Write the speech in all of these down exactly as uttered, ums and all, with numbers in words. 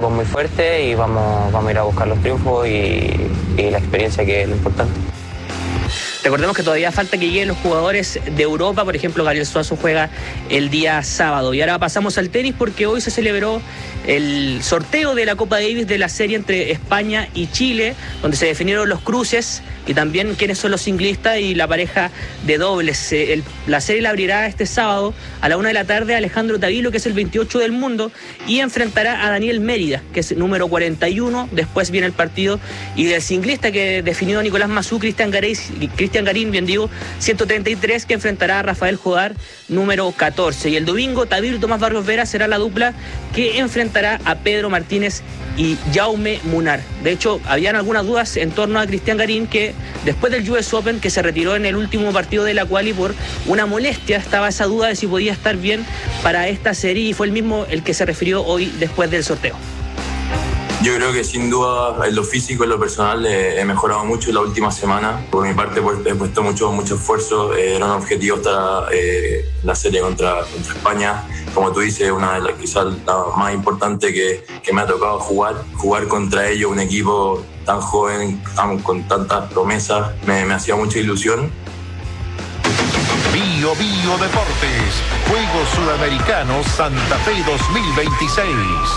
equipo muy fuerte y vamos, vamos a ir a buscar los triunfos y, y la experiencia, que es lo importante. Recordemos que todavía falta que lleguen los jugadores de Europa. Por ejemplo, Gabriel Suazo juega el día sábado. Y ahora pasamos al tenis, porque hoy se celebró el sorteo de la Copa Davis de la serie entre España y Chile, donde se definieron los cruces y también quiénes son los singlistas y la pareja de dobles. El, la serie la abrirá este sábado a la una de la tarde Alejandro Tavilo, que es el veintiocho del mundo, y enfrentará a Daniel Mérida, que es el número cuarenta y uno. Después viene el partido y del singlista que definió Nicolás Mazú, Cristian Garín, Cristian Garín, bien digo, ciento treinta y tres, que enfrentará a Rafael Jodar, número catorce. Y el domingo, Tavilo y Tomás Barrios Vera será la dupla que enfrentará a Pedro Martínez y Jaume Munar. De hecho, habían algunas dudas en torno a Cristian Garín, que después del U S Open, que se retiró en el último partido de la quali por una molestia, estaba esa duda de si podía estar bien para esta serie, y fue el mismo el que se refirió hoy después del sorteo. Yo creo que sin duda en lo físico, en lo personal, eh, he mejorado mucho en la última semana. Por mi parte, pues, he puesto mucho, mucho esfuerzo. Eh, era un objetivo estar eh, la serie contra, contra España. Como tú dices, una de las quizás la más importante que, que me ha tocado jugar. Jugar contra ellos, un equipo tan joven, tan, con tantas promesas, me, me hacía mucha ilusión. Bio Bio Deportes, Juegos Sudamericanos Santa Fe dos mil veintiséis.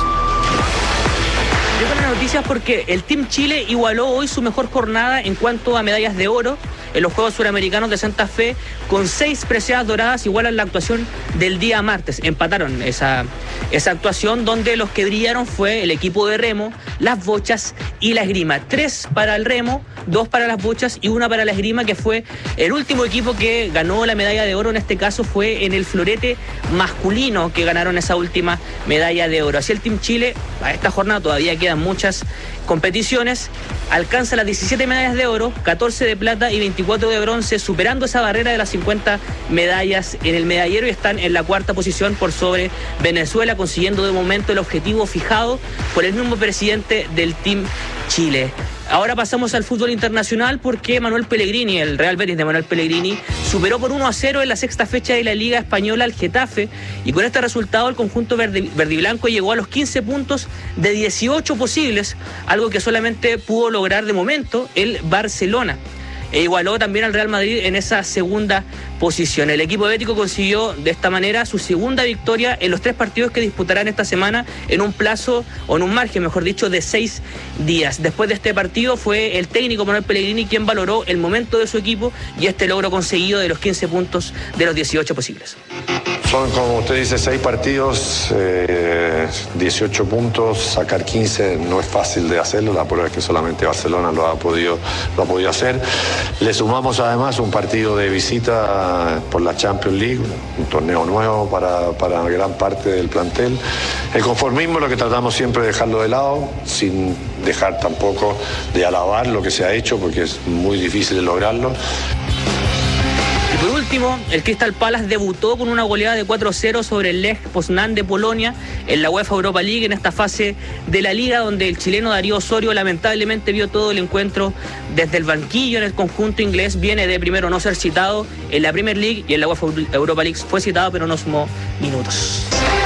Yo tengo noticias porque el Team Chile igualó hoy su mejor jornada en cuanto a medallas de oro en los Juegos Suramericanos de Santa Fe, con seis preseas doradas, igual a la actuación del día martes. Empataron esa, esa actuación, donde los que brillaron fue el equipo de remo, las bochas y la esgrima. Tres para el remo, dos para las bochas y una para la esgrima, que fue el último equipo que ganó la medalla de oro. En este caso fue en el florete masculino que ganaron esa última medalla de oro. Así el Team Chile, a esta jornada todavía quedan muchas competiciones, alcanza las diecisiete medallas de oro, catorce de plata y veinticuatro de bronce, superando esa barrera de las cincuenta medallas en el medallero, y están en la cuarta posición por sobre Venezuela, consiguiendo de momento el objetivo fijado por el mismo presidente del Team Chile. Ahora pasamos al fútbol internacional, porque Manuel Pellegrini, el Real Betis de Manuel Pellegrini, superó por uno a cero en la sexta fecha de la Liga Española al Getafe, y con este resultado el conjunto verde, verdiblanco llegó a los quince puntos de dieciocho posibles, algo que solamente pudo lograr de momento el Barcelona. E igualó también al Real Madrid en esa segunda posición. El equipo bético consiguió de esta manera su segunda victoria en los tres partidos que disputarán esta semana, en un plazo, o en un margen, mejor dicho, de seis días. Después de este partido fue el técnico Manuel Pellegrini quien valoró el momento de su equipo y este logro conseguido de los quince puntos de los dieciocho posibles. Son, como usted dice, seis partidos, eh, dieciocho puntos, sacar quince no es fácil de hacerlo, la prueba es que solamente Barcelona lo ha podido, lo ha podido hacer. Le sumamos además un partido de visita por la Champions League, un torneo nuevo para, para gran parte del plantel. El conformismo es lo que tratamos siempre de dejarlo de lado, sin dejar tampoco de alabar lo que se ha hecho, porque es muy difícil de lograrlo. Por último, el Crystal Palace debutó con una goleada de cuatro cero sobre el Lech Poznan de Polonia en la UEFA Europa League, en esta fase de la liga, donde el chileno Darío Osorio lamentablemente vio todo el encuentro desde el banquillo. En el conjunto inglés viene de primero no ser citado en la Premier League, y en la UEFA Europa League fue citado pero no sumó minutos.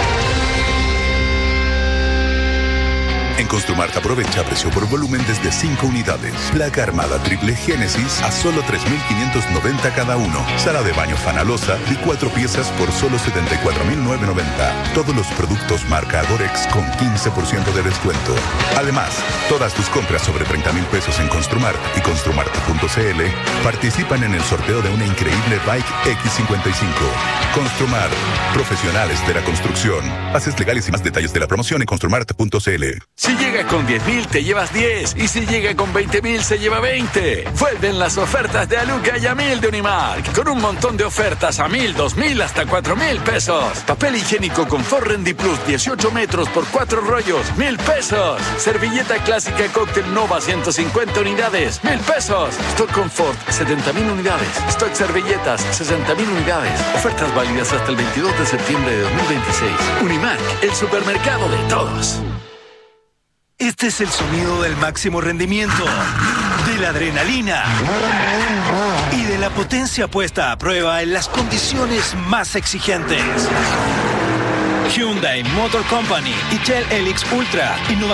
En Construmart aprovecha precio por volumen desde cinco unidades. Placa armada triple Génesis a solo tres mil quinientos noventa cada uno. Sala de baño Fanalosa y cuatro piezas por solo setenta y cuatro mil novecientos noventa. Todos los productos marca Adorex con quince por ciento de descuento. Además, todas tus compras sobre treinta mil pesos en Construmart y construmart punto c l participan en el sorteo de una increíble Bike X cincuenta y cinco. Construmart, profesionales de la construcción. Bases legales y más detalles de la promoción en construmart punto c l. Si llega con diez mil, te llevas diez. Y si llega con veinte mil, se lleva veinte. Vuelven las ofertas de Aluca y a mil de Unimark. Con un montón de ofertas a mil, dos mil, hasta cuatro mil pesos. Papel higiénico Confort Rendi Plus, dieciocho metros por cuatro rollos, mil pesos. Servilleta clásica Cóctel Nova, ciento cincuenta unidades, mil pesos. Stock Confort, setenta mil unidades. Stock Servilletas, sesenta mil unidades. Ofertas válidas hasta el veintidós de septiembre de dos mil veintiséis. Unimark, el supermercado de todos. Este es el sonido del máximo rendimiento, de la adrenalina y de la potencia puesta a prueba en las condiciones más exigentes. Hyundai Motor Company y Shell Helix Ultra.